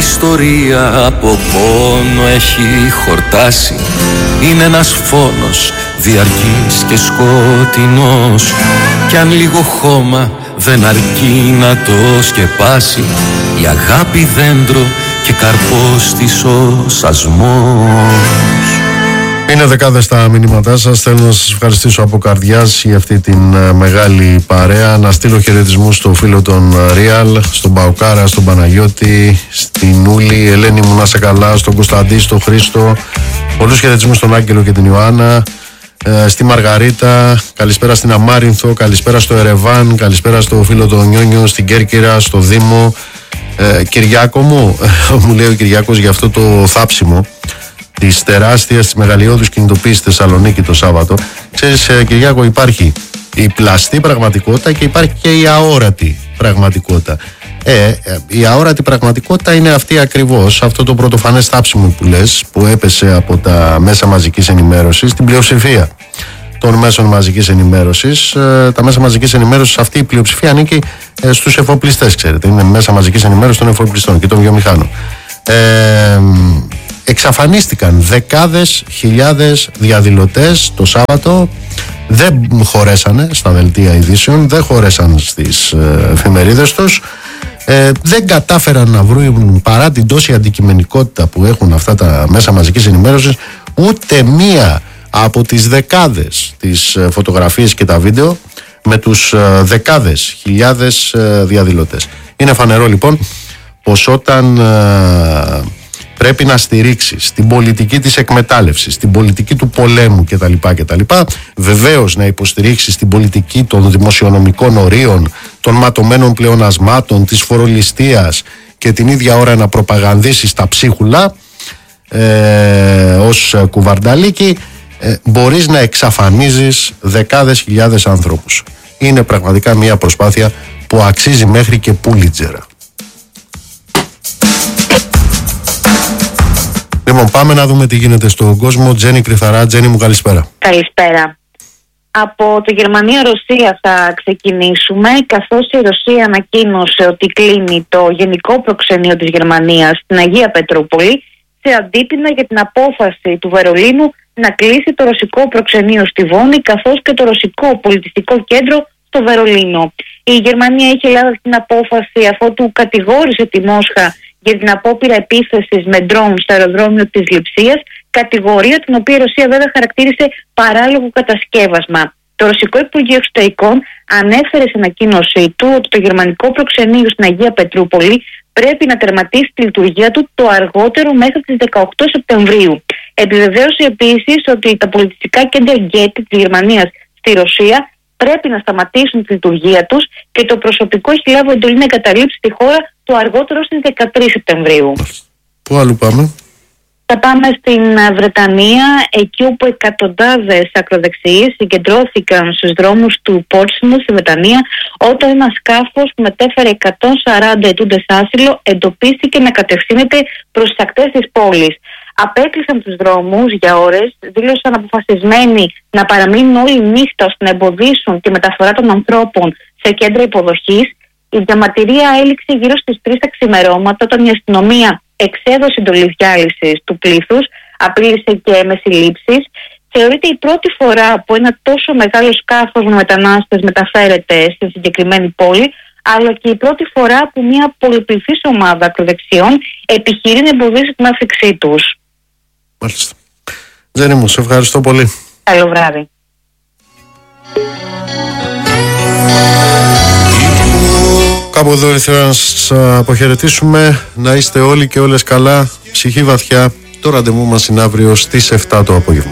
ιστορία από πόνο έχει χορτάσει. Είναι ένας φόνος διαρκής και σκοτεινός, κι αν λίγο χώμα δεν αρκεί να το σκεπάσει, η αγάπη δέντρο και καρπός της ο σασμός. Είναι δεκάδες τα μηνύματά σας. Θέλω να σας ευχαριστήσω από καρδιάς για αυτή την μεγάλη παρέα. Να στείλω χαιρετισμούς στο φίλο των Real, στον Παουκάρα, στον Παναγιώτη, στην Ούλη, Ελένη μου να σε καλά, στον Κωνσταντή, στον Χρήστο. Πολλούς χαιρετισμούς στον Άγγελο και την Ιωάννα, στη Μαργαρίτα, καλησπέρα στην Αμάρινθο, καλησπέρα στο Ερεβάν, καλησπέρα στο φίλο τον Νιόνιο, στην Κέρκυρα, στο Δήμο. Κυριάκο μου, μου λέει ο Κυριάκος για αυτό το θάψιμο της τεράστιας, της μεγαλειώδους κινητοποίησης στη Θεσσαλονίκη το Σάββατο. Ξέρεις, Κυριάκο, υπάρχει η πλαστή πραγματικότητα και υπάρχει και η αόρατη πραγματικότητα. Η αόρατη πραγματικότητα είναι αυτή ακριβώς, αυτό το πρωτοφανές θάψιμο που λες, που έπεσε από τα μέσα μαζικής ενημέρωσης, την πλειοψηφία των μέσων μαζικής ενημέρωσης. Τα μέσα μαζικής ενημέρωσης, αυτή η πλειοψηφία ανήκει στους εφοπλιστές, ξέρετε. Είναι μέσα μαζικής ενημέρωσης των εφοπλιστών και των βιομηχάνων. Εξαφανίστηκαν δεκάδες χιλιάδες διαδηλωτές το Σάββατο. Δεν χωρέσανε στα δελτία ειδήσεων, δεν χωρέσαν στις εφημερίδες τους, δεν κατάφεραν να βρουν, παρά την τόση αντικειμενικότητα που έχουν αυτά τα μέσα μαζικής ενημέρωσης, ούτε μία από τις δεκάδες τις φωτογραφίες και τα βίντεο με τους δεκάδες χιλιάδες διαδηλωτές. Είναι φανερό λοιπόν πως όταν πρέπει να στηρίξεις την πολιτική της εκμετάλλευσης, την πολιτική του πολέμου κτλ. Βεβαίως να υποστηρίξεις την πολιτική των δημοσιονομικών ορίων, των ματωμένων πλεονασμάτων, της φορολιστίας και την ίδια ώρα να προπαγανδίσεις τα ψίχουλα ως κουβαρνταλίκι, μπορείς να εξαφανίζεις δεκάδες χιλιάδες ανθρώπους. Είναι πραγματικά μια προσπάθεια που αξίζει μέχρι και Πούλιτζερα. Λοιπόν, πάμε να δούμε τι γίνεται στον κόσμο. Τζέννη Κρυθαρά, Τζέννη μου, καλησπέρα. Καλησπέρα. Από το Γερμανία-Ρωσία θα ξεκινήσουμε, καθώς η Ρωσία ανακοίνωσε ότι κλείνει το γενικό προξενείο της Γερμανίας στην Αγία Πετρούπολη, σε αντίπεινα για την απόφαση του Βερολίνου να κλείσει το ρωσικό προξενείο στη Βόνη, καθώς και το ρωσικό πολιτιστικό κέντρο στο Βερολίνο. Η Γερμανία είχε λάβει την απόφαση αφότου κατηγόρησε τη Μόσχα για την απόπειρα επίθεσης με ντρόουν στο αεροδρόμιο της Λειψίας, κατηγορία την οποία η Ρωσία βέβαια χαρακτήρισε παράλογο κατασκεύασμα. Το Ρωσικό Υπουργείο Εξωτερικών ανέφερε σε ανακοίνωσή του ότι το γερμανικό προξενείο στην Αγία Πετρούπολη πρέπει να τερματίσει τη λειτουργία του το αργότερο μέχρι τις 18 Σεπτεμβρίου. Επιβεβαίωσε επίσης ότι τα πολιτιστικά κέντρα γκέτι της Γερμανίας στη Ρωσία πρέπει να σταματήσουν τη λειτουργία τους και το προσωπικό έχει λάβει εντολή να εγκαταλείψει τη χώρα το αργότερο στις 13 Σεπτεμβρίου. Πού αλλού πάμε? Θα πάμε στην Βρετανία, εκεί όπου εκατοντάδες ακροδεξιοί συγκεντρώθηκαν στους δρόμους του Πόρτσμουθ στη Βρετανία, όταν ένα σκάφος που μετέφερε 140 αιτούντες άσυλο εντοπίστηκε να κατευθύνεται προς τις ακτές της πόλης. Απέκλεισαν τους δρόμους για ώρες, δήλωσαν αποφασισμένοι να παραμείνουν όλη νύχτα ώστε να εμποδίσουν τη μεταφορά των ανθρώπων σε κέντρα υποδοχής. Η διαμαρτυρία έληξε γύρω στις 3 τα ξημερώματα, όταν η αστυνομία εξέδωσε εντολή διάλυσης του πλήθους, απείλησε και με συλλήψεις. Θεωρείται η πρώτη φορά που ένα τόσο μεγάλο σκάφος με μετανάστες μεταφέρεται στη συγκεκριμένη πόλη, αλλά και η πρώτη φορά που μια πολυπληθής ομάδα ακροδεξιών επιχειρεί να εμποδίσει την άφηξή τους. Μάλιστα. Τζέννη μου, σε ευχαριστώ πολύ. Καλό βράδυ. Κάπου εδώ ήθελα να σας αποχαιρετήσουμε. Να είστε όλοι και όλες καλά, ψυχή βαθιά. Το ραντεβού μας είναι αύριο στις 7 το απόγευμα.